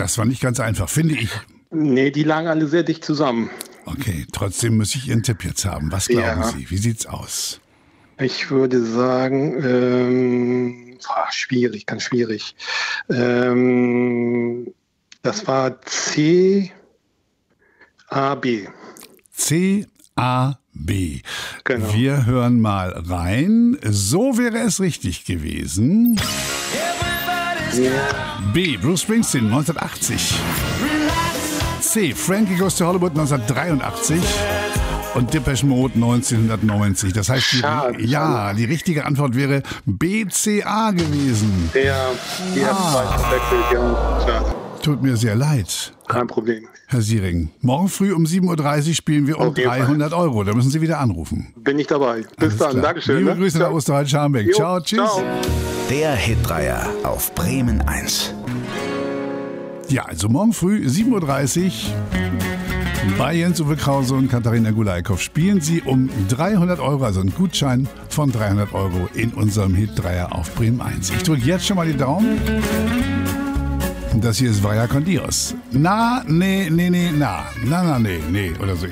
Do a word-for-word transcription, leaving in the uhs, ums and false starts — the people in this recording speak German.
Das war nicht ganz einfach, finde ich. Nee, die lagen alle sehr dicht zusammen. Okay, trotzdem muss ich Ihren Tipp jetzt haben. Was glauben Ja. Sie? Wie sieht's aus? Ich würde sagen, ähm, ah, schwierig, ganz schwierig. Ähm, das war C A B. C A B. Genau. Wir hören mal rein. So wäre es richtig gewesen. B. Bruce Springsteen, neunzehnhundertachtzig. C. Frankie Goes to Hollywood, neunzehnhundertdreiundachtzig. Und Depeche Mode, neunzehnhundertneunzig. Das heißt, die, Schade, ja, die richtige Antwort wäre B C A gewesen. Der, die haben zwei verwechselt, ja. Schade. Tut mir sehr leid, Kein Problem. Herr Siering. Morgen früh um sieben Uhr dreißig spielen wir um Auf jeden Fall. dreihundert Euro. Da müssen Sie wieder anrufen. Bin ich dabei. Bis Alles dann. klar. Dankeschön. Liebe ne? Grüße nach Ciao. Osterholz-Scharmbeck. Jo, Ciao, tschüss. ciao. Der Hitdreier auf Bremen eins. Ja, also morgen früh sieben Uhr dreißig bei Jens-Uwe Krause und Katharina Gulaikow spielen Sie um dreihundert Euro, also einen Gutschein von dreihundert Euro in unserem Hitdreier auf Bremen eins. Ich drücke jetzt schon mal die Daumen. Das hier ist Vaya con Dios. Na, nee, nee, nee, na. Na, na, nee, nee. Oder so